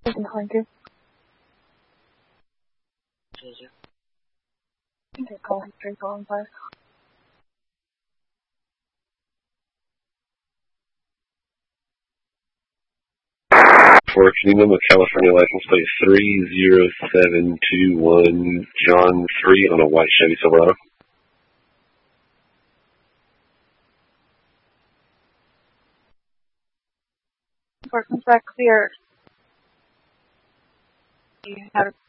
Thank you. Okay, call history, call five. For Kingdom of California license plate 30721 John 3 on a white Chevy Silverado. Enforcement's back clear. You have